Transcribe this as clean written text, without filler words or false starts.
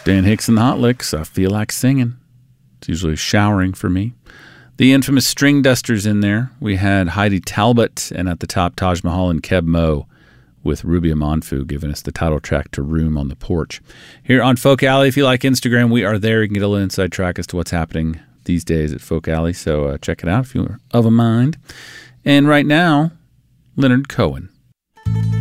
Dan Hicks and the Hot Licks, I Feel Like Singing. It's usually showering for me. The infamous String Dusters in there. We had Heidi Talbot, and at the top, Taj Mahal and Keb Mo with Ruby Amanfu giving us the title track to Room on the Porch. Here on Folk Alley, if you like Instagram, we are there. You can get a little inside track as to what's happening these days at Folk Alley, so check it out if you're of a mind. And right now, Leonard Cohen.